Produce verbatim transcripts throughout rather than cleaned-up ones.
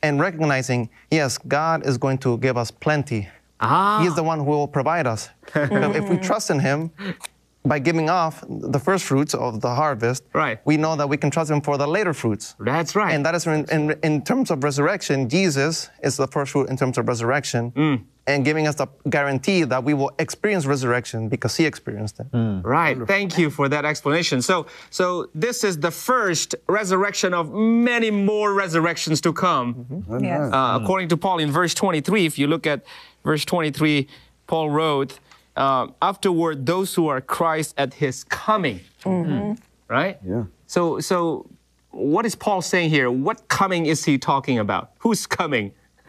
and recognizing, yes, God is going to give us plenty. Ah. He is the one who will provide us. If we trust in Him, by giving off the first fruits of the harvest, right. we know that we can trust Him for the later fruits. That's right. And that is in, in, in terms of resurrection, Jesus is the first fruit in terms of resurrection, mm. and giving us the guarantee that we will experience resurrection because He experienced it. Mm. Right. Wonderful. Thank you for that explanation. So, so this is the first resurrection of many more resurrections to come. Mm-hmm. Yes. Uh, according to Paul in verse twenty-three, if you look at verse twenty-three, Paul wrote, Uh, afterward, those who are Christ at His coming, mm-hmm. right? Yeah. So, so what is Paul saying here? What coming is he talking about? Who's coming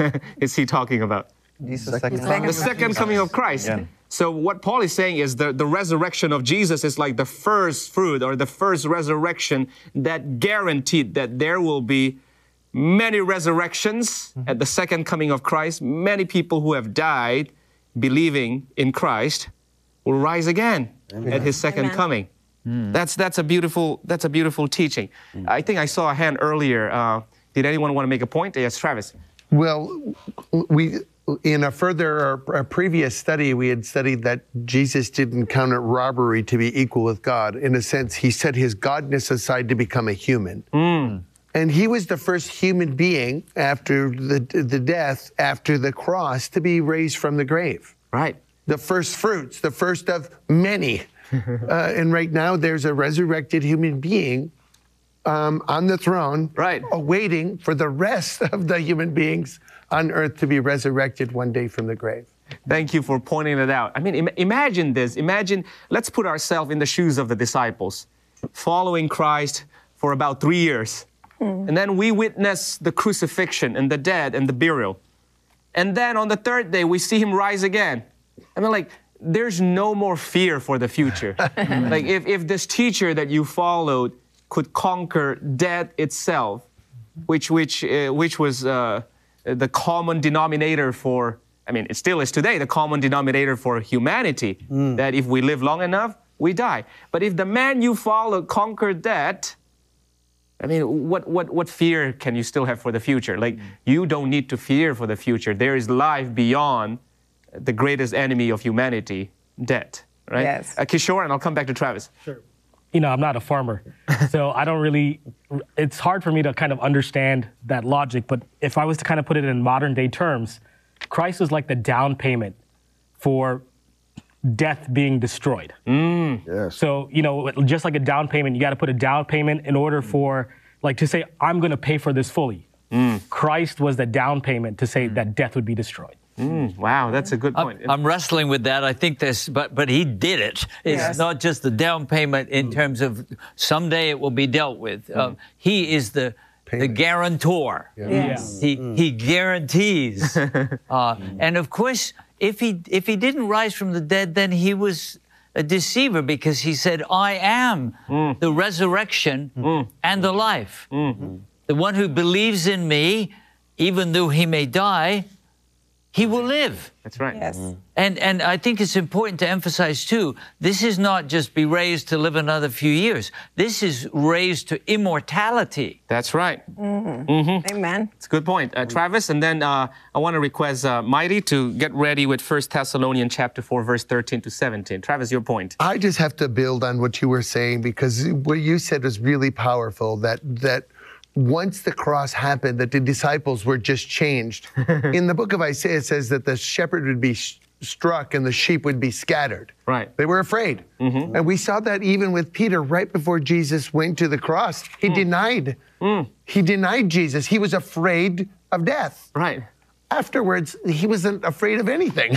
is he talking about? Jesus, second second The second coming of Christ. Yeah. So what Paul is saying is the, the resurrection of Jesus is like the first fruit or the first resurrection that guaranteed that there will be many resurrections mm-hmm. at the second coming of Christ. Many people who have died believing in Christ will rise again Amen. At His second Amen. Coming. Mm. That's that's a beautiful that's a beautiful teaching. Mm. I think I saw a hand earlier. Uh, did anyone want to make a point? Yes, Travis. Well, we in a further a previous study we had studied that Jesus didn't count it robbery to be equal with God. In a sense, He set His godness aside to become a human. Mm. And He was the first human being after the, the death, after the cross, to be raised from the grave. Right. The first fruits, the first of many. uh, and right now there's a resurrected human being um, on the throne, right. awaiting for the rest of the human beings on earth to be resurrected one day from the grave. Thank you for pointing it out. I mean, im- imagine this. Imagine, let's put ourselves in the shoes of the disciples, following Christ for about three years. And then we witness the crucifixion and the death and the burial. And then on the third day, we see Him rise again. I mean, like, there's no more fear for the future. Like, if, if this teacher that you followed could conquer death itself, which, which, uh, which was uh, the common denominator for, I mean, it still is today, the common denominator for humanity, mm. that if we live long enough, we die. But if the man you followed conquered death, I mean, what, what, what fear can you still have for the future? Like, you don't need to fear for the future. There is life beyond the greatest enemy of humanity, death, right? Yes. Uh, Kishore, and I'll come back to Travis. Sure. You know, I'm not a farmer, so I don't really, it's hard for me to kind of understand that logic, but if I was to kind of put it in modern day terms, Christ was like the down payment for death being destroyed. Mm. Yes. So, you know, just like a down payment, you got to put a down payment in order for, like, to say, I'm going to pay for this fully. Mm. Christ was the down payment to say mm. that death would be destroyed. Mm. Wow, that's a good point. I'm, I'm wrestling with that. I think this, but but He did it. It's yes. not just the down payment in mm. terms of someday it will be dealt with. Mm. Um, he is the the guarantor. Yeah. Yes. He mm. he guarantees. uh, mm. And of course, if he if he didn't rise from the dead, then he was a deceiver, because He said, I am mm. the resurrection mm. and the life. Mm. The one who believes in me, even though he may die, he will live. That's right. Yes. Mm. And and I think it's important to emphasize, too, this is not just be raised to live another few years. This is raised to immortality. That's right. Mm-hmm. Mm-hmm. Amen. It's a good point. Uh, Travis, and then uh, I want to request uh, Mighty to get ready with First Thessalonians chapter four, verse thirteen to seventeen. Travis, your point. I just have to build on what you were saying, because what you said was really powerful, that that once the cross happened, that the disciples were just changed. In the book of Isaiah, it says that the shepherd would be sh- struck and the sheep would be scattered. Right. They were afraid. Mm-hmm. And we saw that even with Peter, right before Jesus went to the cross. He mm. denied. Mm. He denied Jesus. He was afraid of death. Right. Afterwards, he wasn't afraid of anything.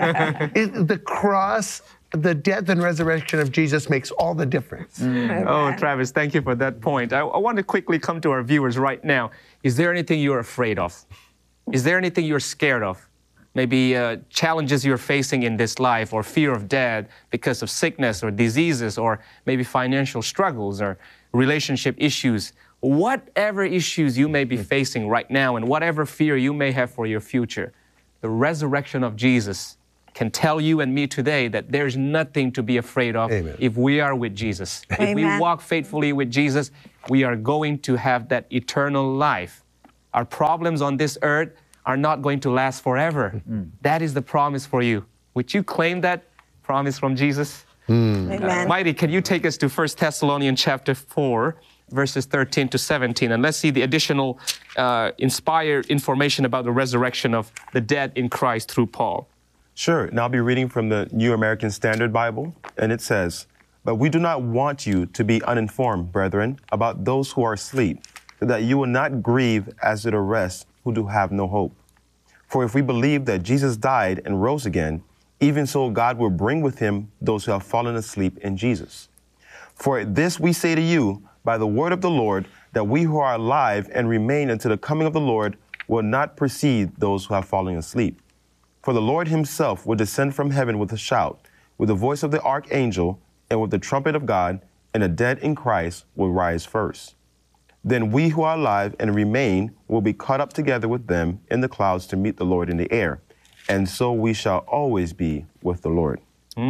it, the cross, the death and resurrection of Jesus makes all the difference. Mm. Oh, Travis, thank you for that point. I, I want to quickly come to our viewers right now. Is there anything you're afraid of? Is there anything you're scared of? Maybe uh, challenges you're facing in this life, or fear of death because of sickness or diseases, or maybe financial struggles or relationship issues. Whatever issues you may be facing right now, and whatever fear you may have for your future, the resurrection of Jesus can tell you and me today that there's nothing to be afraid of. Amen. If we are with Jesus. Amen. If we walk faithfully with Jesus, we are going to have that eternal life Our problems on this earth are not going to last forever. Mm. That is the promise for you. Would you claim that promise from Jesus? Mm. Amen. Uh, Mighty, can you take us to First Thessalonians chapter four, verses thirteen to seventeen, and let's see the additional uh, inspired information about the resurrection of the dead in Christ through Paul. Sure, and I'll be reading from the New American Standard Bible, and it says, "But we do not want you to be uninformed, brethren, about those who are asleep, so that you will not grieve as did the rest who do have no hope. For if we believe that Jesus died and rose again, even so God will bring with him those who have fallen asleep in Jesus. For this we say to you by the word of the Lord, that we who are alive and remain until the coming of the Lord will not precede those who have fallen asleep. For the Lord himself will descend from heaven with a shout, with the voice of the archangel, and with the trumpet of God, and the dead in Christ will rise first. Then we who are alive and remain will be caught up together with them in the clouds to meet the Lord in the air. And so we shall always be with the Lord."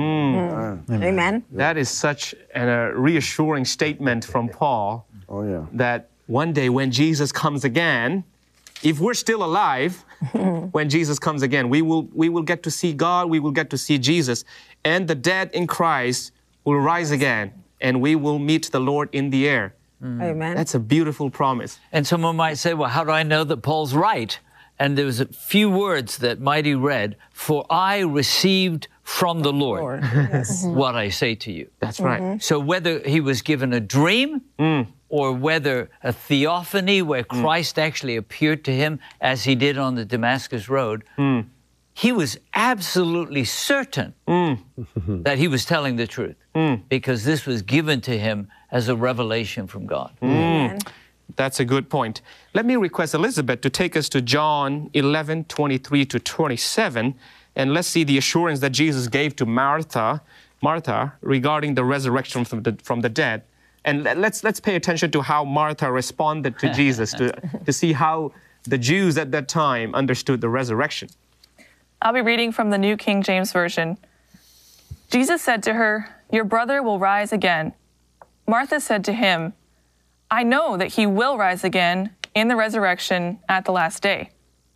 Mm. Amen. Amen. That is such a reassuring statement from Paul. Oh, yeah. That one day when Jesus comes again, if we're still alive, when Jesus comes again, we will, we will get to see God, we will get to see Jesus, and the dead in Christ will rise again, and we will meet the Lord in the air. Mm. Amen. That's a beautiful promise. And someone might say, well, how do I know that Paul's right? And there was a few words that Mighty read, "For I received from the Lord, Lord. Yes. what I say to you." That's right. Mm-hmm. So whether he was given a dream Mm. or whether a theophany where Christ mm. actually appeared to him as he did on the Damascus Road, mm. he was absolutely certain mm. that he was telling the truth mm. because this was given to him as a revelation from God. Mm. That's a good point. Let me request Elizabeth to take us to John eleven, twenty-three to twenty-seven, and let's see the assurance that Jesus gave to Martha, Martha regarding the resurrection from the, from the dead. And let's, let's pay attention to how Martha responded to Jesus, to, to see how the Jews at that time understood the resurrection. I'll be reading from the New King James Version. Jesus said to her, "Your brother will rise again." Martha said to him, "I know that he will rise again in the resurrection at the last day."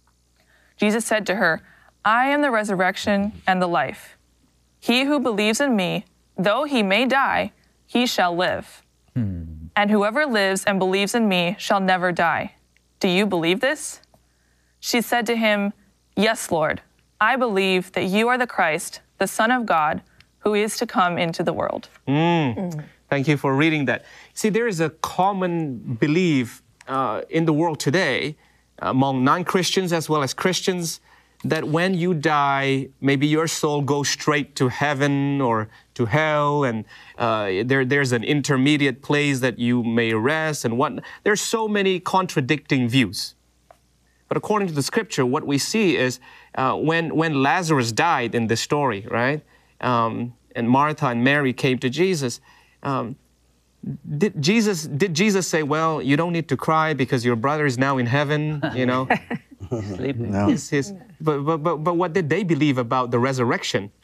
Jesus said to her, "I am the resurrection and the life. He who believes in me, though he may die, he shall live. Hmm. And whoever lives and believes in me shall never die. Do you believe this?" She said to him, "Yes, Lord. I believe that you are the Christ, the Son of God, who is to come into the world." Mm. Mm. Thank you for reading that. See, there is a common belief uh, in the world today, among non-Christians as well as Christians, that when you die, maybe your soul goes straight to heaven or to hell, and uh, there, there's an intermediate place that you may rest and what. There's so many contradicting views. But according to the scripture, what we see is uh, when, when Lazarus died in this story, right? Um, and Martha and Mary came to Jesus. Um, did Jesus did Jesus say, "Well, you don't need to cry because your brother is now in heaven," you know? Sleeping. No. His, his, but, but, but, but what did they believe about the resurrection?